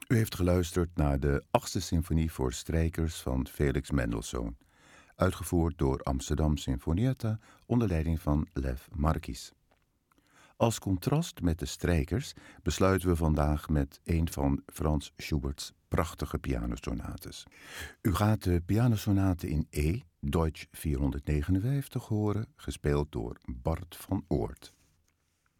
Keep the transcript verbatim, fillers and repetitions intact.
U heeft geluisterd naar de achtste symfonie voor strijkers van Felix Mendelssohn, uitgevoerd door Amsterdam Sinfonietta onder leiding van Lev Marquis. Als contrast met de strijkers besluiten we vandaag met een van Frans Schubert's prachtige pianosonates. U gaat de pianosonate in E, Deutsch vierhonderdnegenenvijftig, horen, gespeeld door Bart van Oort.